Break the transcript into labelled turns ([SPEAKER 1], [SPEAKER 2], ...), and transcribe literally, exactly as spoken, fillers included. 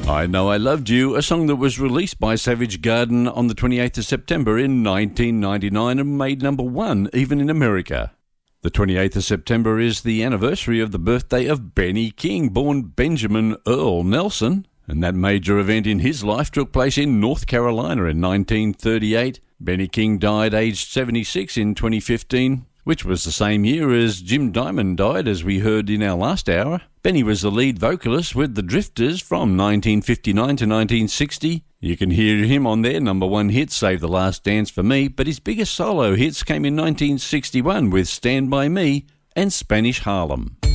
[SPEAKER 1] I Know I Loved You, a song that was released by Savage Garden on the twenty-eighth of September in nineteen ninety-nine and made number one even in America. The twenty-eighth of September is the anniversary of the birthday of Benny King, born Benjamin Earl Nelson, and that major event in his life took place in North Carolina in nineteen thirty-eight. Benny King died aged seventy-six in twenty fifteen, which was the same year as Jim Diamond died, as we heard in our last hour. Benny was the lead vocalist with the Drifters from nineteen fifty-nine to nineteen sixty. You can hear him on their number one hit, Save the Last Dance for Me, but his biggest solo hits came in nineteen sixty-one with Stand By Me and Spanish Harlem.